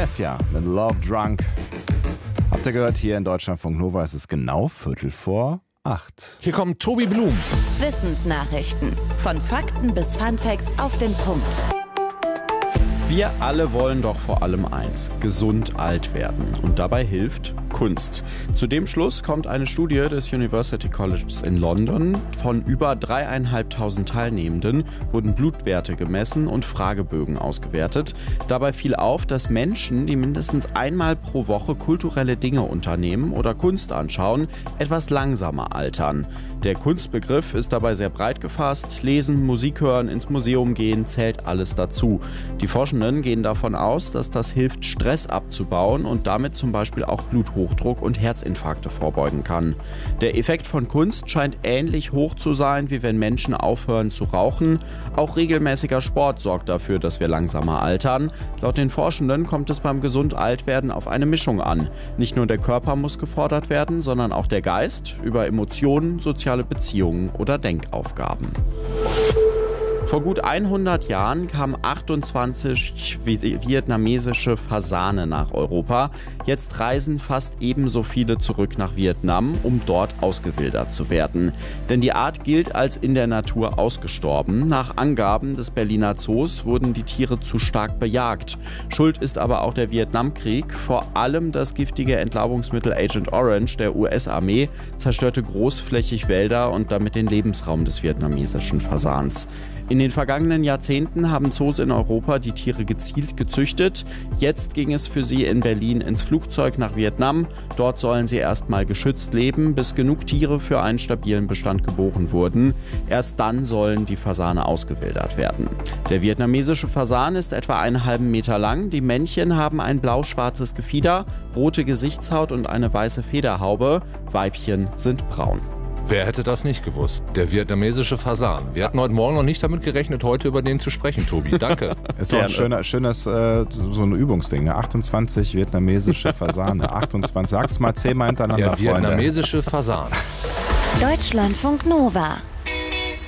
Amnesia mit Love Drunk. Habt ihr gehört, hier in Deutschlandfunk Nova ist es genau 7:45. Hier kommt Tobi Blum. Wissensnachrichten. Von Fakten bis Funfacts auf den Punkt. Wir alle wollen doch vor allem eins: gesund alt werden. Und dabei hilft Kunst. Zu dem Schluss kommt eine Studie des University Colleges in London. Von über 3.500 Teilnehmenden wurden Blutwerte gemessen und Fragebögen ausgewertet. Dabei fiel auf, dass Menschen, die mindestens einmal pro Woche kulturelle Dinge unternehmen oder Kunst anschauen, etwas langsamer altern. Der Kunstbegriff ist dabei sehr breit gefasst. Lesen, Musik hören, ins Museum gehen, zählt alles dazu. Die Forschenden gehen davon aus, dass das hilft, Stress abzubauen und damit zum Beispiel auch Bluthochdruck und Herzinfarkte vorbeugen kann. Der Effekt von Kunst scheint ähnlich hoch zu sein, wie wenn Menschen aufhören zu rauchen. Auch regelmäßiger Sport sorgt dafür, dass wir langsamer altern. Laut den Forschenden kommt es beim gesund Altwerden auf eine Mischung an. Nicht nur der Körper muss gefordert werden, sondern auch der Geist über Emotionen, soziale Beziehungen oder Denkaufgaben. Vor gut 100 Jahren kamen 28 vietnamesische Fasane nach Europa. Jetzt reisen fast ebenso viele zurück nach Vietnam, um dort ausgewildert zu werden. Denn die Art gilt als in der Natur ausgestorben. Nach Angaben des Berliner Zoos wurden die Tiere zu stark bejagt. Schuld ist aber auch der Vietnamkrieg. Vor allem das giftige Entlaubungsmittel Agent Orange der US-Armee zerstörte großflächig Wälder und damit den Lebensraum des vietnamesischen Fasans. In den vergangenen Jahrzehnten haben Zoos in Europa die Tiere gezielt gezüchtet. Jetzt ging es für sie in Berlin ins Flugzeug nach Vietnam. Dort sollen sie erstmal geschützt leben, bis genug Tiere für einen stabilen Bestand geboren wurden. Erst dann sollen die Fasane ausgewildert werden. Der vietnamesische Fasan ist etwa 1,5 Meter lang. Die Männchen haben ein blau-schwarzes Gefieder, rote Gesichtshaut und eine weiße Federhaube. Weibchen sind braun. Wer hätte das nicht gewusst? Der vietnamesische Fasan. Wir hatten heute Morgen noch nicht damit gerechnet, heute über den zu sprechen, Tobi. Danke. Ist doch ein schönes so ein Übungsding. Ne? 28 vietnamesische Fasane. 28. Sag's mal 10-mal hintereinander, Der vietnamesische Fasan. Deutschlandfunk Nova.